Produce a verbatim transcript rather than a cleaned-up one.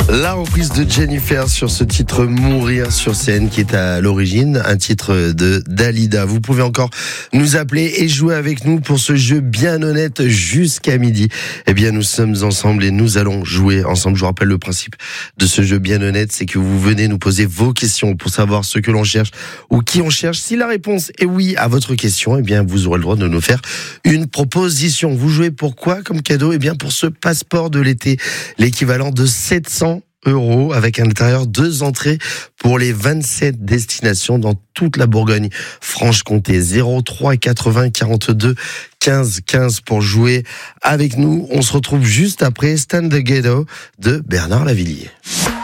La reprise de Jennifer sur ce titre Mourir sur scène qui est à l'origine un titre de Dalida. Vous pouvez encore nous appeler et jouer avec nous pour ce jeu bien honnête jusqu'à midi. Eh bien nous sommes ensemble et nous allons jouer ensemble. Je vous rappelle le principe de ce jeu bien honnête, c'est que vous venez nous poser vos questions pour savoir ce que l'on cherche ou qui on cherche. Si la réponse est oui à votre question, eh bien vous aurez le droit de nous faire une proposition. Vous jouez pour quoi comme cadeau? Eh bien pour ce passeport de l'été, l'équivalent de sept cents euros avec à l'intérieur deux entrées pour les vingt-sept destinations dans toute la Bourgogne-Franche-Comté. zéro trois quatre-vingts quarante-deux quinze quinze pour jouer avec nous. On se retrouve juste après Stand the Ghetto de Bernard Lavilliers.